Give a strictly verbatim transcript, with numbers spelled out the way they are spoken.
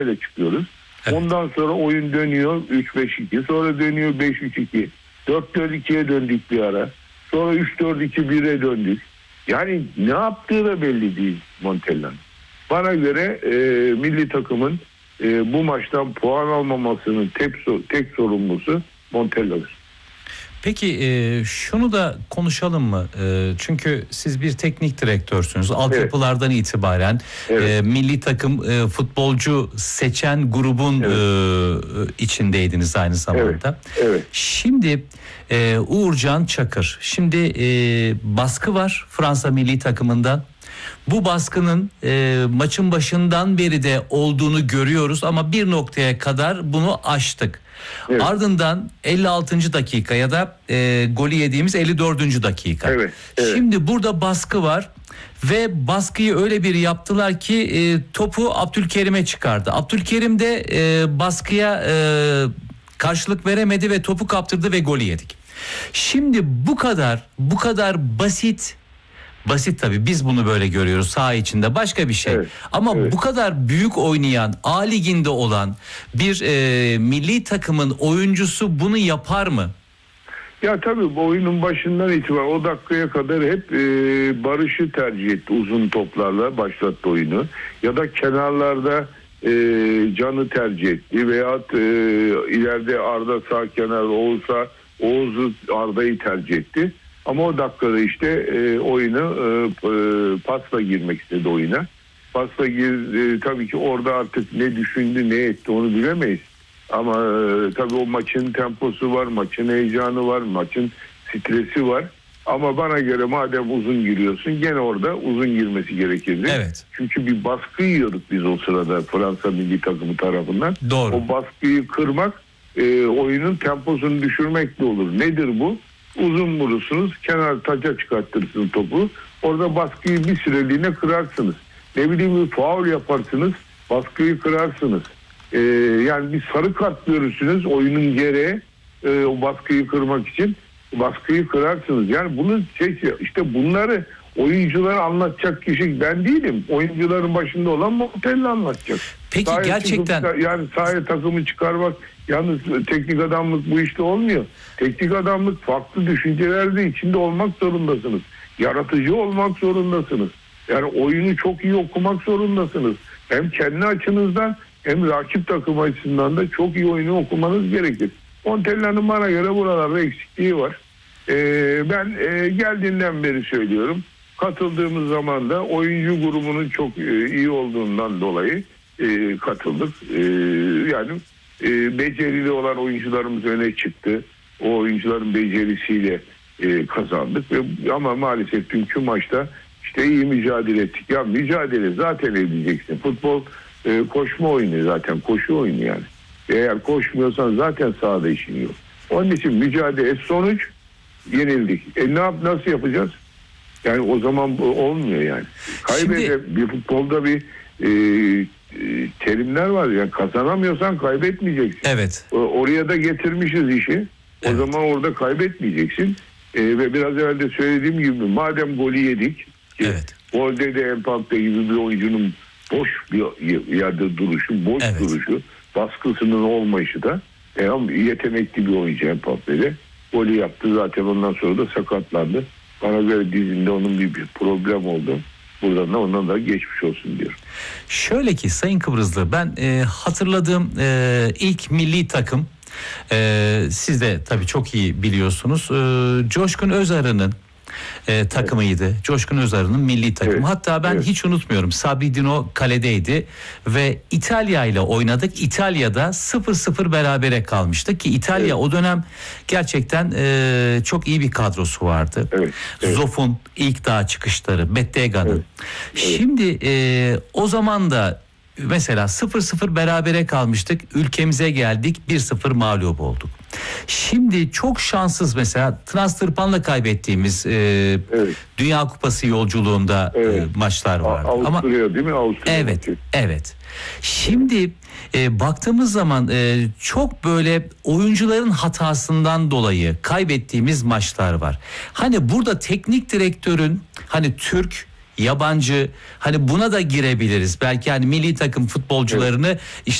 ile çıkıyoruz. Evet. Ondan sonra oyun dönüyor üç beş iki, sonra dönüyor beş üç iki, dört dört ikiye döndük bir ara. Sonra üç dört iki bire döndük. Yani ne yaptığı da belli değil Montella'nın. Bana göre e, milli takımın e, bu maçtan puan almamasının tek, tek sorumlusu Montella'dır. Peki e, şunu da konuşalım mı? E, çünkü siz bir teknik direktörsünüz. Altyapılardan evet. itibaren evet. E, milli takım e, futbolcu seçen grubun evet. e, içindeydiniz aynı zamanda. Evet. Evet. Şimdi e, Uğurcan Çakır. Şimdi e, baskı var Fransa milli takımından. Bu baskının e, maçın başından beri de olduğunu görüyoruz ama bir noktaya kadar bunu aştık. Evet. Ardından elli altıncı dakika ya da e, golü yediğimiz elli dördüncü dakika. Evet, evet. Şimdi burada baskı var ve baskıyı öyle bir yaptılar ki e, topu Abdülkerim'e çıkardı. Abdülkerim de e, baskıya e, karşılık veremedi ve topu kaptırdı ve golü yedik. Şimdi bu kadar bu kadar basit Basit tabii, biz bunu böyle görüyoruz saha içinde, başka bir şey. Evet, ama evet. bu kadar büyük oynayan, A liginde olan bir e, milli takımın oyuncusu bunu yapar mı? Ya tabii bu oyunun başından itibaren o dakikaya kadar hep e, barışı tercih etti, uzun toplarla başlattı oyunu. Ya da kenarlarda e, Can'ı tercih etti veyahut e, ileride Arda sağ kenar, Oğuz'a Oğuz'u Arda'yı tercih etti. Ama o dakikada işte e, oyunu e, e, pasla girmek istedi oyuna. Pasla gir, e, tabii ki orada artık ne düşündü ne etti onu bilemeyiz. Ama e, tabii o maçın temposu var, maçın heyecanı var, maçın stresi var. Ama bana göre madem uzun giriyorsun gene orada uzun girmesi gerekirdi. Evet. Çünkü bir baskı yiyorduk biz o sırada Fransa milli takımı tarafından. Doğru. O baskıyı kırmak e, oyunun temposunu düşürmek de olur. Nedir bu? Uzun vurursunuz, kenar taca çıkartırsınız topu. Orada baskıyı bir süreliğine kırarsınız. Ne bileyim bir faul yaparsınız, baskıyı kırarsınız. Ee, yani bir sarı kart görürsünüz oyunun gereği e, o baskıyı kırmak için baskıyı kırarsınız. Yani bunu şey, işte bunları oyunculara anlatacak kişi ben değilim. Oyuncuların başında olan Montella anlatacak. Peki sahaya gerçekten çıkıp, yani sahaya takımı çıkarmak, yalnız teknik adamlık bu işte olmuyor. Teknik adamlık farklı düşüncelerde içinde olmak zorundasınız. Yaratıcı olmak zorundasınız. Yani oyunu çok iyi okumak zorundasınız. Hem kendi açınızdan hem rakip takım açısından da çok iyi oyunu okumanız gerekir. Montella'nın bana göre buralarda eksikliği var. Ee, ben e, geldiğinden beri söylüyorum. Katıldığımız zaman da oyuncu grubunun çok e, iyi olduğundan dolayı e, katıldık. E, yani e, becerili olan oyuncularımız öne çıktı. O oyuncuların becerisiyle e, kazandık. Ve, ama maalesef dünkü maçta işte iyi mücadele ettik. Ya mücadele zaten edeceksin. Futbol e, koşma oyunu zaten. Koşu oyunu yani. Eğer koşmuyorsan zaten sahada işin yok. Onun için mücadele sonuç yenildik. E ne yap, nasıl yapacağız? Yani o zaman bu olmuyor yani. Kaybede Şimdi... bir futbolda bir e, e, terimler var. Yani kazanamıyorsan kaybetmeyeceksin. Evet. O, oraya da getirmişiz işi. O evet. zaman orada kaybetmeyeceksin. E, ve biraz evvel de söylediğim gibi madem golü yedik. Ki, evet. Golde de Mbappe gibi bir oyuncunun boş bir yerde duruşu, boş evet. duruşu, baskısının olmayışı da e, yetenekli bir oyuncu Mbappe'de. Golü yaptı zaten, ondan sonra da sakatlandı. Bana göre dizinde onun bir, bir problem oldu. Buradan da ondan da geçmiş olsun diyorum. Şöyle ki Sayın Kıbrıslı, ben e, hatırladığım e, ilk milli takım, e, siz de tabii çok iyi biliyorsunuz, e, Coşkun Özarı'nın E, takımıydı. Evet. Coşkun Özarı'nın milli takımı. Evet. Hatta ben evet. hiç unutmuyorum. Sabri Dino kaledeydi ve İtalya ile oynadık. İtalya'da sıfır sıfır berabere kalmıştık ki İtalya evet. o dönem gerçekten e, çok iyi bir kadrosu vardı. Evet. Evet. Zoff'un ilk daha çıkışları, Bettega'nın. Evet. Evet. Şimdi e, o zaman da mesela sıfır sıfır berabere kalmıştık. Ülkemize geldik, bir sıfır mağlup olduk. Şimdi çok şanssız, mesela Transtırpan'la kaybettiğimiz e, evet. Dünya Kupası yolculuğunda evet. e, maçlar vardı. Avusturya Ama, değil mi? Avusturya evet, maçı. evet. Şimdi e, baktığımız zaman e, çok böyle oyuncuların hatasından dolayı kaybettiğimiz maçlar var. Hani burada teknik direktörün, hani Türk yabancı, hani buna da girebiliriz. Belki hani milli takım futbolcularını işte